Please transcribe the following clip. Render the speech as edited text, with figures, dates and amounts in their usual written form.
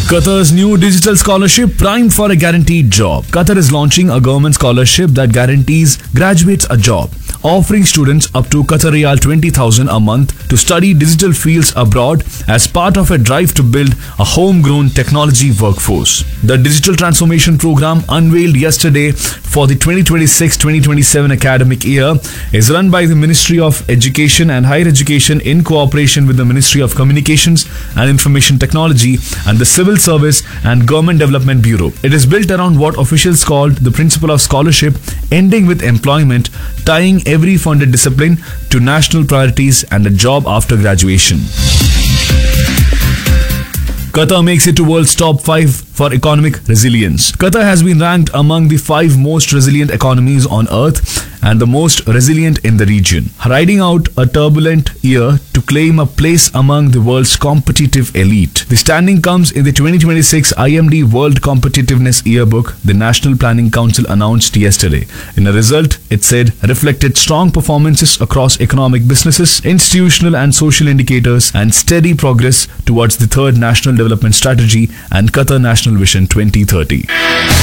Qatar's new digital scholarship primed for a guaranteed job. Qatar is launching a government scholarship that guarantees graduates a job, offering students up to Qatar Riyal 20,000 a month to study digital fields abroad as part of a drive to build a homegrown technology workforce. The digital transformation program unveiled yesterday for the 2026-2027 academic year is run by the Ministry of Education and Higher Education in cooperation with the Ministry of Communications and Information Technology and the Civil Service and Government Development Bureau. It is built around what officials called the principle of scholarship, ending with employment, tying every funded discipline to national priorities and a job after graduation. Qatar makes it to world's top 5 for economic resilience. Qatar has been ranked among the 5 most resilient economies on earth and the most resilient in the region, riding out a turbulent year to claim a place among the world's competitive elite. The standing comes in the 2026 IMD World Competitiveness Yearbook the National Planning Council announced yesterday. In a result, it said reflected strong performances across economic businesses, institutional and social indicators, and steady progress towards the third National Development Strategy and Qatar National Vision 2030.